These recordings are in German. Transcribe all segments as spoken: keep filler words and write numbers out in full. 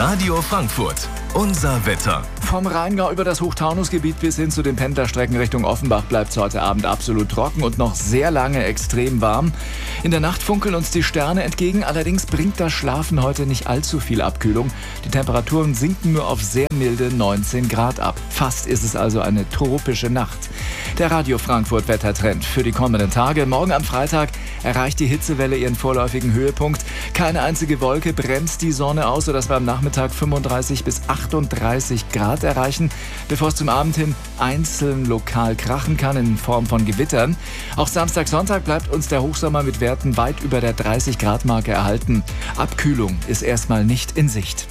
Radio Frankfurt. Unser Wetter. Vom Rheingau über das Hochtaunusgebiet bis hin zu den Pendlerstrecken Richtung Offenbach bleibt es heute Abend absolut trocken und noch sehr lange extrem warm. In der Nacht funkeln uns die Sterne entgegen, allerdings bringt das Schlafen heute nicht allzu viel Abkühlung. Die Temperaturen sinken nur auf sehr milde neunzehn Grad ab. Fast ist es also eine tropische Nacht. Der Radio Frankfurt Wettertrend für die kommenden Tage. Morgen am Freitag erreicht die Hitzewelle ihren vorläufigen Höhepunkt. Keine einzige Wolke bremst die Sonne aus, sodass wir am Nachmittag fünfunddreißig bis achtunddreißig Grad erreichen, bevor es zum Abend hin einzeln lokal krachen kann in Form von Gewittern. Auch Samstag, Sonntag bleibt uns der Hochsommer mit Werten weit über der dreißig Grad Marke erhalten. Abkühlung ist erstmal nicht in Sicht.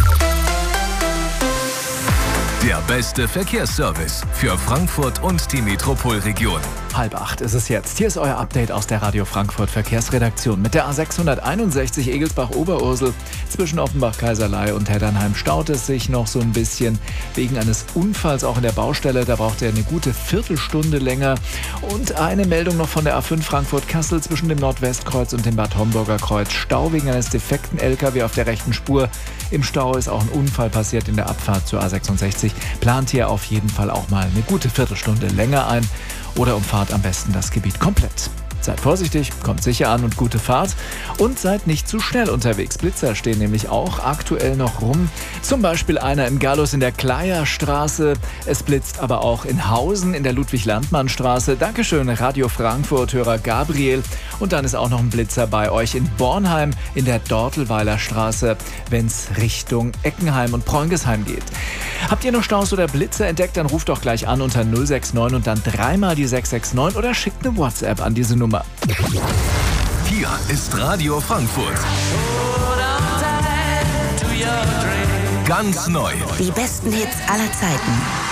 Der beste Verkehrsservice für Frankfurt und die Metropolregion. Halb acht ist es jetzt. Hier ist euer Update aus der Radio Frankfurt Verkehrsredaktion. Mit der A sechshunderteinundsechzig Egelsbach-Oberursel zwischen Offenbach-Kaiserlei und Heddernheim staut es sich noch so ein bisschen wegen eines Unfalls auch in der Baustelle. Da braucht ihr eine gute Viertelstunde länger. Und eine Meldung noch von der A fünf Frankfurt-Kassel zwischen dem Nordwestkreuz und dem Bad Homburger Kreuz. Stau wegen eines defekten L K W auf der rechten Spur. Im Stau ist auch ein Unfall passiert in der Abfahrt zur A sechsundsechzig. Plant hier auf jeden Fall auch mal eine gute Viertelstunde länger ein oder umfahrt am besten das Gebiet komplett. Seid vorsichtig, kommt sicher an und gute Fahrt. Und seid nicht zu schnell unterwegs. Blitzer stehen nämlich auch aktuell noch rum. Zum Beispiel einer in Gallus in der Kleierstraße. Es blitzt aber auch in Hausen in der Ludwig-Landmann-Straße. Dankeschön, Radio Frankfurt-Hörer Gabriel. Und dann ist auch noch ein Blitzer bei euch in Bornheim in der Dortelweiler Straße, wenn es Richtung Eckenheim und Preungesheim geht. Habt ihr noch Staus oder Blitzer entdeckt, dann ruft doch gleich an unter null sechs neun und dann dreimal die sechs sechs neun oder schickt eine WhatsApp an diese Nummer. Hier ist Radio Frankfurt. Ganz neu. Die besten Hits aller Zeiten.